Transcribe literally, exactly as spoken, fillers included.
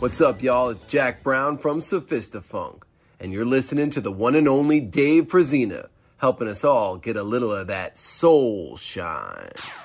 What's up, y'all? It's Jack Brown from Sophistafunk, and you're listening to the one and only Dave Prezina, helping us all get a little of that soul shine.